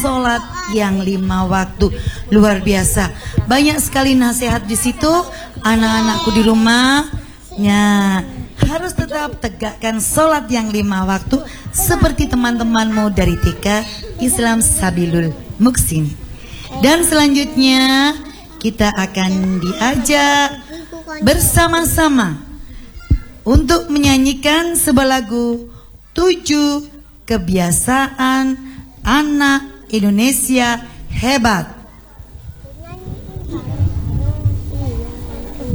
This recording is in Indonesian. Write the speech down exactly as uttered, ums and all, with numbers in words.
sholat yang lima waktu. Luar biasa, banyak sekali nasihat di situ. Anak-anakku di rumahnya harus tetap tegakkan sholat yang lima waktu seperti teman-temanmu dari T K Islam Sabilul Muksin. Dan selanjutnya kita akan diajak bersama-sama untuk menyanyikan sebuah lagu Tujuh Kebiasaan Anak Indonesia Hebat.